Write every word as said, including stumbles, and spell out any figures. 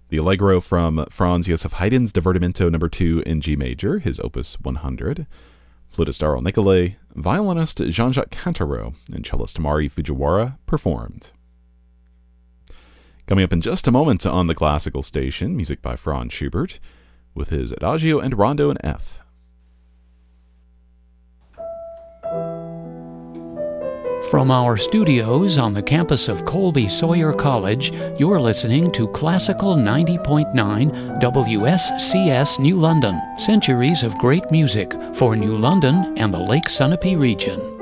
The Allegro from Franz Joseph Haydn's Divertimento number two in G major, his opus one hundred. Flutist Darrell Nicolay, violinist Jean-Jacques Cantaro, and cellist Mari Fujiwara performed. Coming up in just a moment on the Classical Station, music by Franz Schubert, with his Adagio and Rondo in F. From our studios on the campus of Colby Sawyer College, you're listening to Classical ninety point nine W S C S New London, centuries of great music for New London and the Lake Sunapee region.